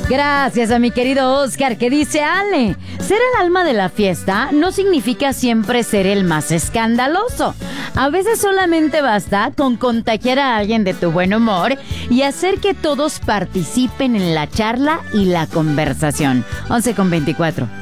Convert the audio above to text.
Gracias a mi querido Oscar, que dice: Ale, ser el alma de la fiesta no significa siempre ser el más escandaloso. A veces solamente basta con contagiar a alguien de tu buen humor y hacer que todos participen en la charla y la conversación. 11:24.